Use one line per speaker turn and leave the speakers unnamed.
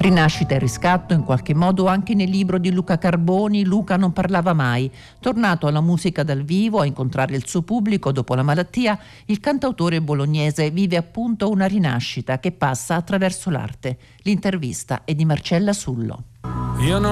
Rinascita e riscatto, in qualche modo anche nel libro di Luca Carboni, Luca non parlava mai. Tornato alla musica dal vivo, a incontrare il suo pubblico dopo la malattia, il cantautore bolognese vive appunto una rinascita che passa attraverso l'arte. L'intervista è di Marcella Sullo.
Io non